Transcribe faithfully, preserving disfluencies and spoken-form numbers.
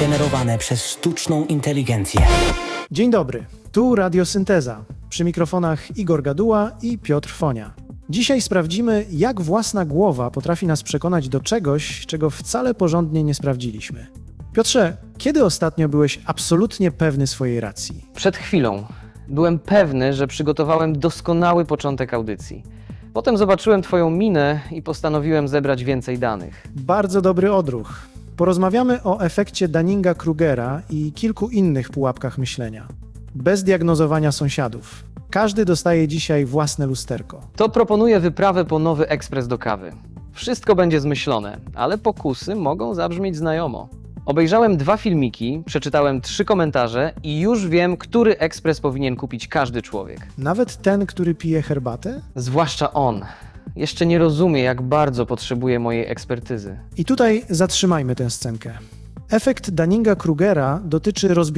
generowane przez sztuczną inteligencję. Dzień dobry, tu Radiosynteza. Przy mikrofonach Igor Gaduła i Piotr Fonia. Dzisiaj sprawdzimy, jak własna głowa potrafi nas przekonać do czegoś, czego wcale porządnie nie sprawdziliśmy. Piotrze, kiedy ostatnio byłeś absolutnie pewny swojej racji? Przed chwilą. Byłem pewny, że przygotowałem doskonały początek audycji. Potem zobaczyłem Twoją minę i postanowiłem zebrać więcej danych. Bardzo dobry odruch. Porozmawiamy o efekcie Dunninga-Krugera i kilku innych pułapkach myślenia. Bez diagnozowania sąsiadów. Każdy dostaje dzisiaj własne lusterko. To proponuję wyprawę po nowy ekspres do kawy. Wszystko będzie zmyślone, ale pokusy mogą zabrzmieć znajomo. Obejrzałem dwa filmiki, przeczytałem trzy komentarze i już wiem, który ekspres powinien kupić każdy człowiek. Nawet ten, który pije herbatę? Zwłaszcza on. Jeszcze nie rozumie, jak bardzo potrzebuje mojej ekspertyzy. I tutaj zatrzymajmy tę scenkę. Efekt Dunninga-Krugera dotyczy rozbierania